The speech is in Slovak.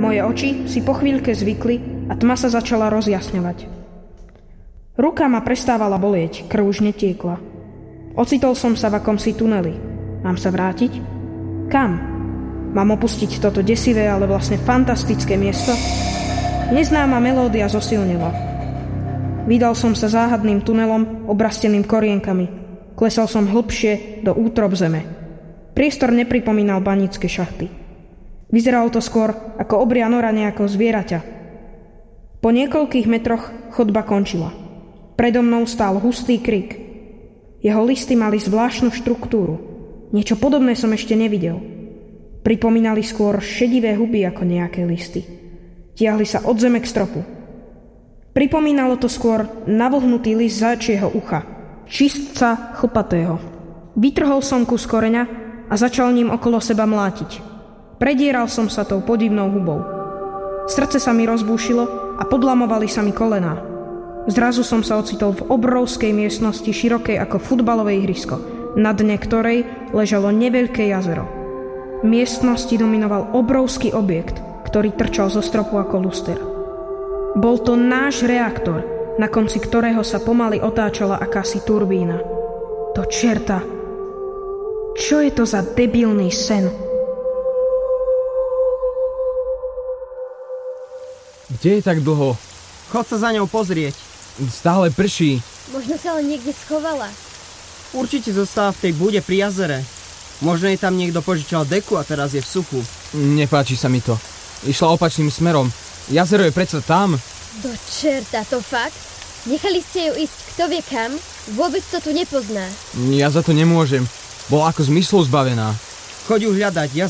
Moje oči si po chvíľke zvykli a tma sa začala rozjasňovať. Ruka ma prestávala bolieť, krv už netiekla. Ocitol som sa v akomsi tuneli. Mám sa vrátiť? Kam? Mám opustiť toto desivé, ale vlastne fantastické miesto? Neznáma melódia zosilnila. Vydal som sa záhadným tunelom, obrasteným korienkami. Klesal som hlbšie do útrob zeme. Priestor nepripomínal banícke šachty. Vyzeralo to skôr ako obria nora nejakého zvieraťa. Po niekoľkých metroch chodba končila. Predo mnou stál hustý krík. Jeho listy mali zvláštnu štruktúru. Niečo podobné som ešte nevidel. Pripomínali skôr šedivé huby ako nejaké listy. Tiahli sa od zeme k stropu. Pripomínalo to skôr navlhnutý list záčieho ucha, čistca chlpatého. Vytrhol som kus koreňa a začal ním okolo seba mlátiť. Predieral som sa tou podivnou hubou. Srdce sa mi rozbúšilo a podlamovali sa mi kolená. Zrazu som sa ocitol v obrovskej miestnosti, širokej ako futbalové ihrisko, na dne ktorej ležalo neveľké jazero. V miestnosti dominoval obrovský objekt, ktorý trčal zo stropu ako luster. Bol to náš reaktor, na konci ktorého sa pomaly otáčala akási turbína. To čerta! Čo je to za debilný sen? Kde je tak dlho? Chod sa za ňou pozrieť. Stále prší. Možno sa len niekde schovala. Určite zostáva v tej bude pri jazere. Možno jej tam niekto požičal deku a teraz je v suchu. Nepáči sa mi to. Išla opačným smerom. Jazero je predsa tam. Do čerta, to fakt? Nechali ste ju ísť kto vie kam? Vôbec to tu nepozná. Ja za to nemôžem. Bola ako zmyslov zbavená. Choď ju hľadať, ja